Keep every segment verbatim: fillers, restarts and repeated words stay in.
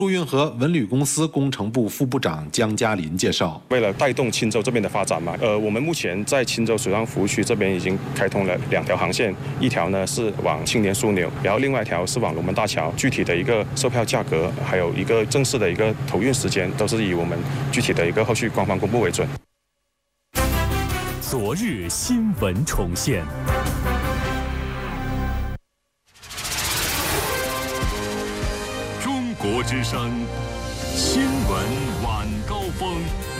陆运河文旅公司工程部副部长江嘉林介绍， 为了带动青州这边的发展嘛，呃，我们目前在青州水上服务区这边已经开通了两条航线，一条呢是往青年枢纽，然后另外一条是往龙门大桥。具体的一个售票价格，还有一个正式的一个投运时间，都是以我们具体的一个后续官方公布为准。 昨日新闻重现。中国之声新闻晚高峰。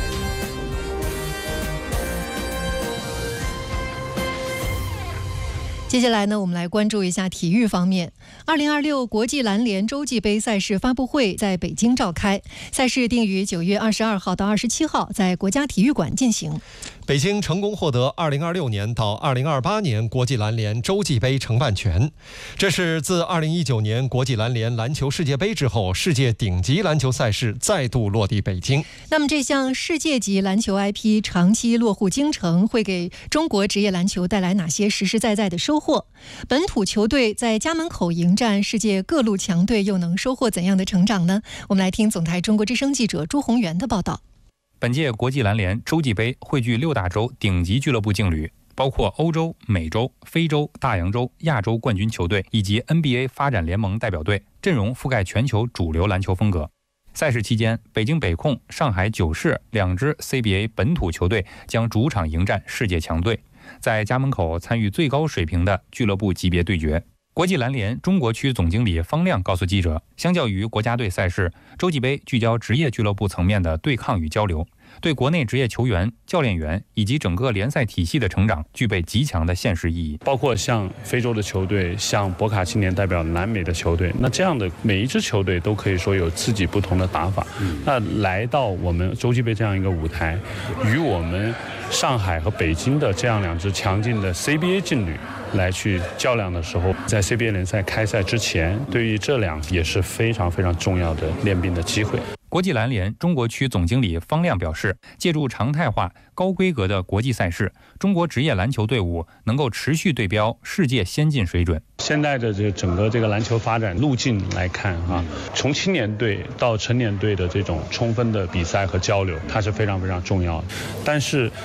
接下来呢，我们来关注一下体育方面。二零二六国际篮联洲际杯赛事发布会在北京召开，赛事定于九月二十二号到二十七号在国家体育馆进行。 北京成功获得二零二六年到二零二八年国际篮联洲际杯承办权，这是自二零一九年国际篮联篮球世界杯之后，世界顶级篮球赛事再度落地北京。 那么这项世界级篮球 I P 长期落户京城，会给中国职业篮球带来哪些实实在在的收获？本土球队在家门口迎战世界各路强队，又能收获怎样的成长呢？我们来听总台中国之声记者朱宏元的报道。 本届国际篮联洲际杯汇聚六大洲顶级俱乐部劲旅，包括欧洲、美洲、非洲、大洋洲、亚洲冠军球队以及 N B A 发展联盟代表队，阵容覆盖全球主流篮球风格。赛事期间，北京北控、上海九市两支 C B A 本土球队将主场迎战世界强队，在家门口参与最高水平的俱乐部级别对决。国际篮联中国区总经理方亮告诉记者，相较于国家队赛事，洲际杯聚焦职业俱乐部层面的对抗与交流，对国内职业球员、教练员以及整个联赛体系的成长具备极强的现实意义。 包括像非洲的球队，像博卡青年代表南美的球队，那这样的每一支球队都可以说有自己不同的打法。嗯、那来到我们洲际杯这样一个舞台，与我们上海和北京的这样两支强劲的 C B A 劲旅来去较量的时候，在 C B A 联赛开赛之前，对于这两也是非常非常重要的练兵的机会。 国际篮联中国区总经理方亮表示，借助常态化、高规格的国际赛事，中国职业篮球队伍能够持续对标世界先进水准。 现在的这个整个这个篮球发展路径来看啊，从青年队到成年队的这种充分的比赛和交流，它是非常非常重要的。但是